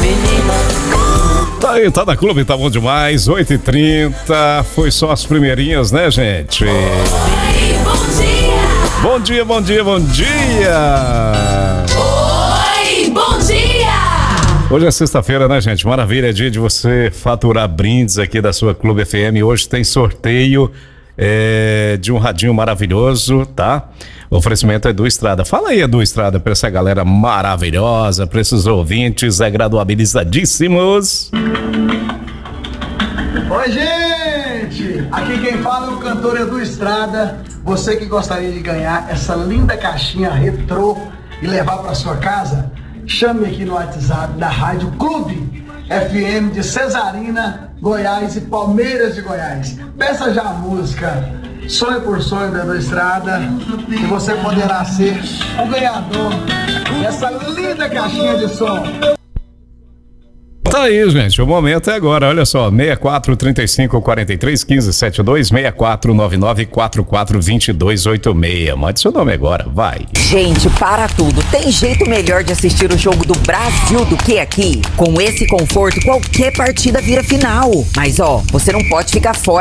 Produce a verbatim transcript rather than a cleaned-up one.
Tá aí, tá na clube, tá bom demais. oito e trinta, foi só as primeirinhas, né, gente? Oi, bom dia! Bom dia, bom dia, bom dia! Oi, bom dia! Hoje é sexta-feira, né, gente? Maravilha, é dia de você faturar brindes aqui da sua Clube F M. Hoje tem sorteio é, de um radinho maravilhoso, tá? O oferecimento é Edu Estrada. Fala aí, Edu Estrada, pra essa galera maravilhosa, pra esses ouvintes é graduabilizadíssimos. Oi, gente! Aqui quem fala é o cantor Edu Estrada. Você que gostaria de ganhar essa linda caixinha retrô e levar para sua casa, chame aqui no WhatsApp da Rádio Clube F M de Cesarina, Goiás e Palmeiras de Goiás. Peça já a música Sonho por Sonho da Edu Estrada e você poderá ser o ganhador dessa linda caixinha de som. Tá aí, gente, o momento é agora, olha só, seis quatro três cinco quatro três um cinco sete dois, seis quatro nove nove quatro quatro dois dois oito seis. Mande seu nome agora, vai. Gente, para tudo, tem jeito melhor de assistir o jogo do Brasil do que aqui? Com esse conforto, qualquer partida vira final. Mas ó, você não pode ficar fora